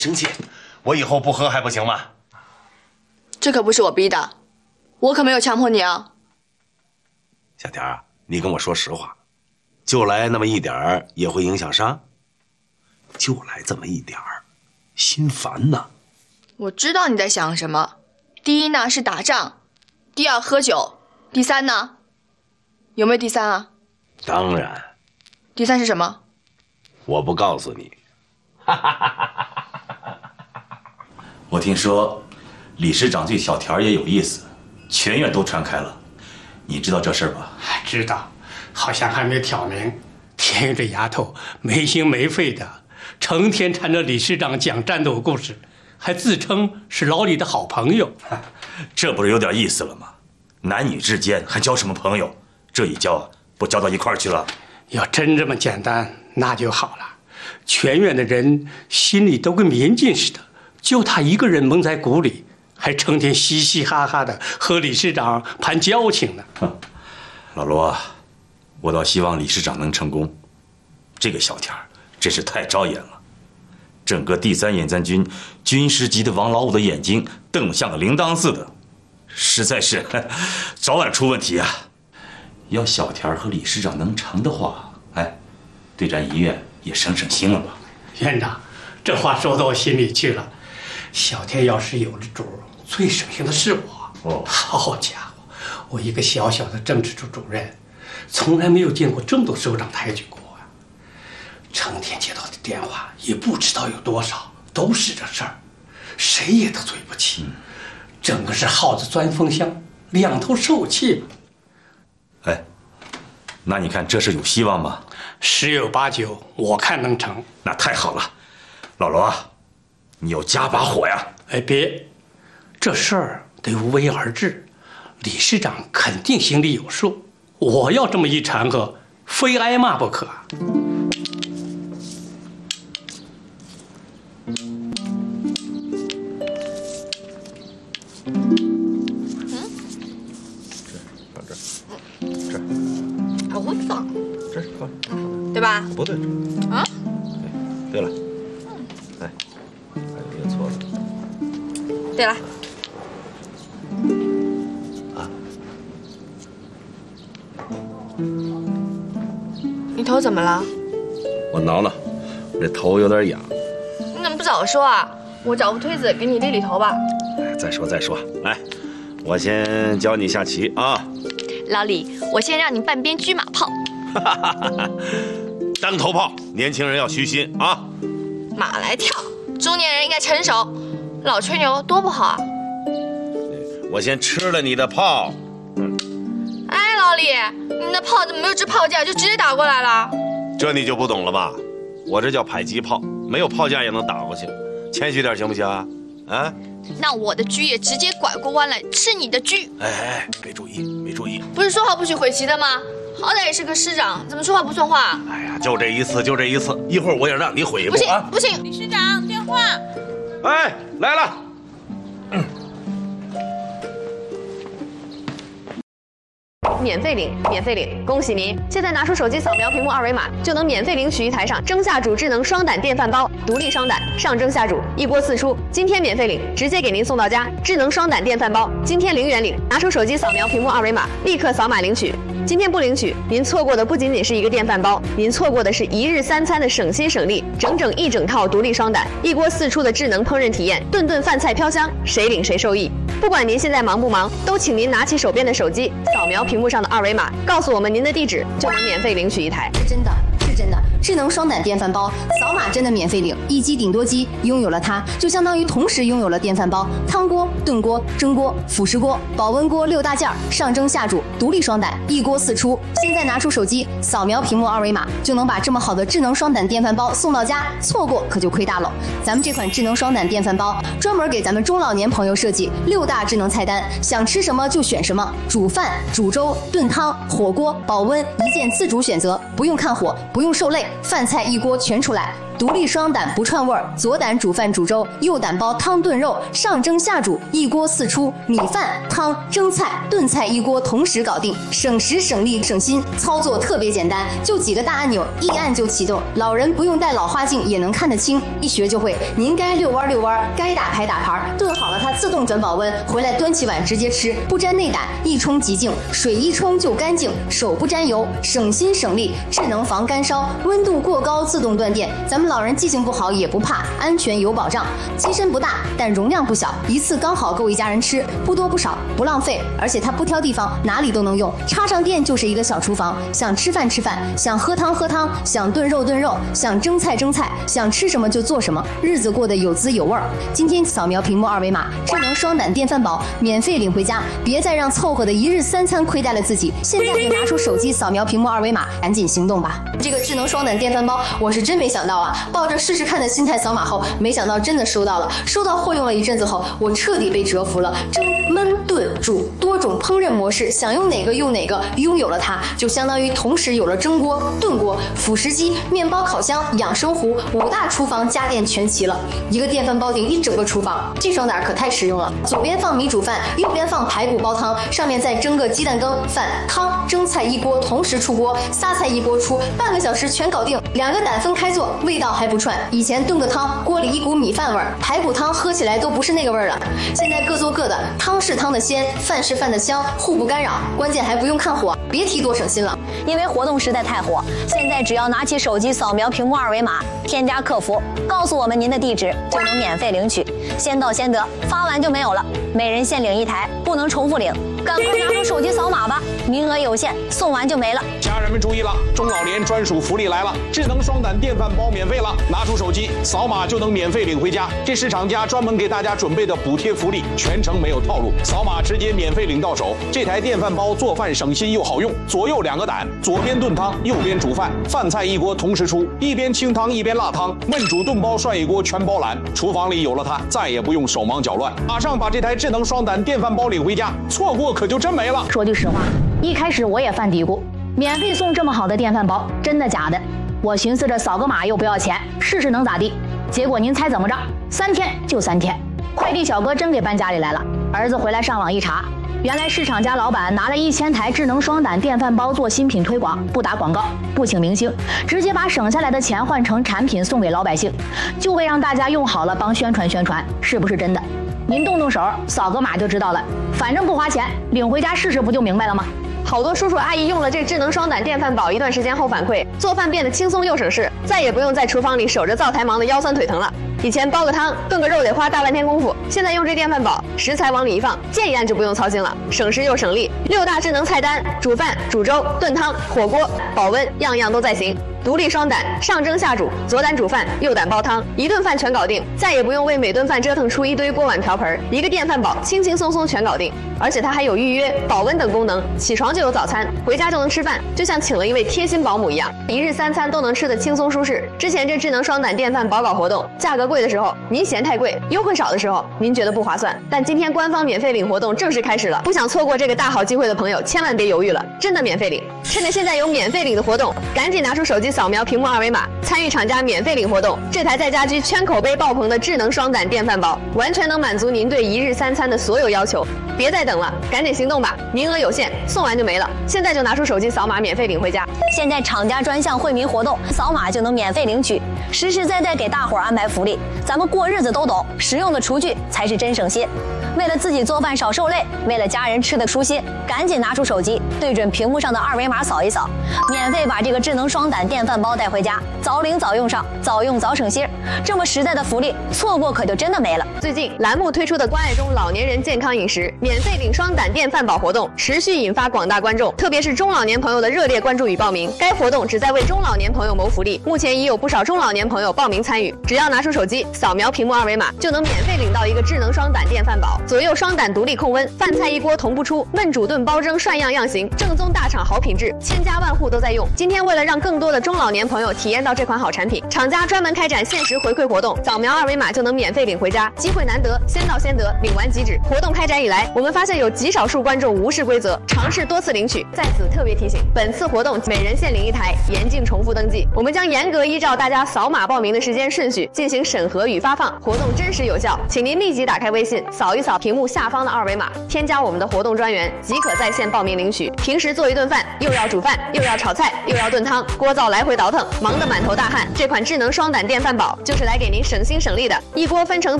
生气，我以后不喝还不行吗？ 这可不是我逼的，我可没有强迫你啊。 小田啊，你跟我说实话，就来那么一点儿也会影响伤？就来这么一点儿，心烦呐。 我知道你在想什么。第一呢是打仗，第二喝酒，第三呢？有没有第三啊？ 当然。 第三是什么？ 我不告诉你。 我听说理事长对小田也有意思，全院都传开了。你知道这事儿吧？ 知道，好像还没挑明。田玉这丫头没心没肺的，成天缠着理事长讲战斗故事，还自称是老李的好朋友。 这不是有点意思了吗？男女之间还交什么朋友？这一交不交到一块儿去了？ 要真这么简单，那就好了。全院的人心里都跟明镜似的，就他一个人蒙在鼓里，还成天嘻嘻哈哈的和理事长谈交情呢。 老罗，我倒希望理事长能成功。这个小田真是太招眼了，整个第3野战军军师级的王老五的眼睛瞪得像个铃铛似的，实在是早晚出问题啊！要小田和理事长能成的话，哎，对咱医院也省省心了吧？ 院长，这话说到我心里去了。小田要是有了主，最省心的是我。 哦， 好家伙，我一个小小的政治处主任，从来没有见过这么多首长抬举过啊！成天接到的电话也不知道有多少，都是这事儿，谁也得罪不起，整个是耗子钻风箱，两头受气吧。 哎，那你看这事有希望吗 ？10有8九，我看能成。 那太好了，老罗，你要加把火呀！ 哎，别，这事儿得无为而治，理事长肯定心里有数。我要这么一掺和，非挨骂不可。 好脏， 这放对吧？ 不对啊？ 对了，哎，还有一个错了。 对了， 啊， 你头怎么了？ 我挠挠，我这头有点痒。 你怎么不早说啊？我找副推子给你理理头吧。 哎，再说，来，我先教你下棋啊。 老李，我先让你半边车马炮。 当头炮，年轻人要虚心啊。 马来跳，中年人应该成熟，老吹牛多不好啊。 我先吃了你的炮。 哎，老李，你的炮怎么没有支炮架就直接打过来了？ 这你就不懂了吧？我这叫迫击炮，没有炮架也能打过去，谦虚点行不行啊？啊？ 那我的车也直接拐过弯来吃你的车。 哎，没注意。 不是说好不许悔棋的吗？好歹也是个师长，怎么说话不算话？ 哎呀，就这一次，一会儿我也让你悔一步啊！ 不行， 理事长电话。 哎，来了。 免费领！恭喜您！现在拿出手机扫描屏幕2维码，就能免费领取一台上蒸下煮智能双胆电饭煲，独立双胆，上蒸下煮，一锅4出。今天免费领，直接给您送到家。智能双胆电饭煲，今天0元领！拿出手机扫描屏幕2维码，立刻扫码领取。今天不领取，您错过的不仅仅是一个电饭煲，您错过的是1日3餐的省心省力，整一整套独立双胆，一锅4出的智能烹饪体验，顿顿饭菜飘香，谁领谁受益。不管您现在忙不忙，都请您拿起手边的手机，扫描屏幕上的2维码，告诉我们您的地址，就能免费领取一台。 是真的。智能双胆电饭煲，扫码真的免费领，一机顶多机，拥有了它，就相当于同时拥有了电饭煲、汤锅、炖锅、蒸锅、辅食锅、保温锅6大件，上蒸下煮，独立双胆，一锅4出。现在拿出手机，扫描屏幕2维码，就能把这么好的智能双胆电饭煲送到家，错过可就亏大了。咱们这款智能双胆电饭煲，专门给咱们中老年朋友设计6大智能菜单，想吃什么就选什么，煮饭、煮粥、炖汤、火锅、保温，一键自主选择，不用看火，不用受累，饭菜一锅全出来。 独立双胆不串味儿，左胆煮饭煮粥，右胆煲汤炖肉，上蒸下煮，一锅四出，米饭、汤、蒸菜、炖菜一锅同时搞定，省时省力省心，操作特别简单，就几个大按钮，一按就启动，老人不用戴老花镜也能看得清，一学就会。您该遛弯遛弯，该打牌打牌，炖好了它自动转保温，回来端起碗直接吃，不沾内胆，一冲即净，水一冲就干净，手不沾油，省心省力，智能防干烧，温度过高自动断电，咱们老人记性不好也不怕，安全有保障。机身不大，但容量不小，一次刚好够一家人吃，不多不少，不浪费，而且它不挑地方，哪里都能用，插上电就是一个小厨房，想吃饭吃饭，想喝汤喝汤，想炖肉炖肉，想蒸菜蒸菜，想吃什么就做什么，日子过得有滋有味儿。今天扫描屏幕二维码，智能双胆电饭煲免费领回家，别再让凑合的一日三餐亏待了自己，现在就拿出手机扫描屏幕二维码，赶紧行动吧。这个智能双胆电饭煲，我是真没想到啊，抱着试试看的心态扫码后，没想到真的收到了，收到货用了一阵子后，我彻底被折服了。蒸、焖、炖、煮多种烹饪模式，想用哪个用哪个，拥有了它，就相当于同时有了蒸锅、炖锅、辅食机、面包烤箱、养生壶，5大厨房家电全齐了。一个电饭煲顶一整个厨房，这双胆可太实用了。左边放米煮饭，右边放排骨煲汤，上面再蒸个鸡蛋羹、饭、汤、蒸菜一锅同时出锅，仨菜一锅出，半个小时全搞定。2个胆分开做，味道还不串。以前炖个汤，锅里一股米饭味儿，排骨汤喝起来都不是那个味儿了。现在各做各的，汤是汤的鲜，饭是饭的香，互不干扰，关键还不用看火，别提多省心了。 因为活动实在太火，现在只要拿起手机扫描屏幕二维码，添加客服，告诉我们您的地址，就能免费领取，先到先得，发完就没有了，每人限领1台，不能重复领，赶快拿出手机扫码吧，名额有限，送完就没了。 家人们注意了，中老年专属福利来了，智能双胆电饭煲免费了，拿出手机扫码就能免费领回家，这是厂家专门给大家准备的补贴福利，全程没有套路，扫码直接免费领到手。这台电饭煲做饭省心又好用，左右2个胆，左边炖汤，右边煮饭，饭菜一锅同时出，一边清汤一边辣汤，焖煮炖煲涮一锅全包揽。厨房里有了它，再也不用手忙脚乱，马上把这台智能双胆电饭煲领回家，错过可就真没了。 说句实话，一开始我也犯嘀咕，免费送这么好的电饭煲，真的假的？我寻思着扫个码又不要钱，试试能咋地？结果您猜怎么着？3天就3天，快递小哥真给搬家里来了。儿子回来上网一查，原来市场家老板拿了1000台智能双胆电饭煲做新品推广，不打广告，不请明星，直接把省下来的钱换成产品送给老百姓，就为让大家用好了帮宣传宣传，是不是真的？您动动手，扫个码就知道了，反正不花钱，领回家试试不就明白了吗？ 好多叔叔阿姨用了这智能双胆电饭煲一段时间后反馈，做饭变得轻松又省事，再也不用在厨房里守着灶台忙得腰酸腿疼了。以前煲个汤、炖个肉得花大半天功夫，现在用这电饭煲，食材往里一放，键一按就不用操心了，省时又省力。6大智能菜单，煮饭、煮粥、炖汤、火锅、保温，样样都在行。独立双胆，上蒸下煮，左胆煮饭，右胆煲汤，一顿饭全搞定，再也不用为每顿饭折腾出一堆锅碗瓢盆，一个电饭煲轻轻松松全搞定。而且它还有预约、保温等功能，起床就有早餐，回家就能吃饭，就像请了一位贴心保姆一样，一日3餐都能吃得轻松舒适。之前这智能双胆电饭煲搞活动，价格贵的时候您嫌太贵，优惠少的时候您觉得不划算，但今天官方免费领活动正式开始了，不想错过这个大好机会的朋友千万别犹豫了，真的免费领！趁着现在有免费领的活动，赶紧拿出手机扫描屏幕二维码，参与厂家免费领活动。这台在家居圈口碑爆棚的智能双胆电饭煲，完全能满足您对一日3餐的所有要求。别再等了，赶紧行动吧！名额有限，送完就没了。现在就拿出手机扫码免费领回家。 现在厂家专项惠民活动，扫码就能免费领取，实实在在给大伙儿安排福利。咱们过日子都懂，实用的厨具才是真省心。为了自己做饭少受累，为了家人吃得舒心，赶紧拿出手机，对准屏幕上的二维码扫一扫，免费把这个智能双胆电饭煲带回家，早领早用上，早用早省心。这么实在的福利，错过可就真的没了。 最近栏目推出的关爱中老年人健康饮食免费领双胆电饭煲活动，持续引发广大观众，特别是中老年朋友的热烈关注与报名。该活动旨在为中老年朋友谋福利，目前已有不少中老年朋友报名参与。只要拿出手机扫描屏幕二维码，就能免费领到一个智能双胆电饭煲。 左右双胆独立控温，饭菜一锅同步出，焖煮炖包蒸涮样样行，正宗大厂好品质，千家万户都在用。今天为了让更多的中老年朋友体验到这款好产品，厂家专门开展限时回馈活动，扫描二维码就能免费领回家，机会难得，先到先得，领完即止。活动开展以来，我们发现有极少数观众无视规则，尝试多次领取。在此特别提醒，本次活动每人限领1台，严禁重复登记。我们将严格依照大家扫码报名的时间顺序进行审核与发放，活动真实有效，请您立即打开微信，扫一扫屏幕下方的二维码，添加我们的活动专员，即可在线报名领取。平时做一顿饭，又要煮饭，又要炒菜，又要炖汤，锅灶来回倒腾，忙得满头大汗。这款智能双胆电饭煲就是来给您省心省力的，一锅分成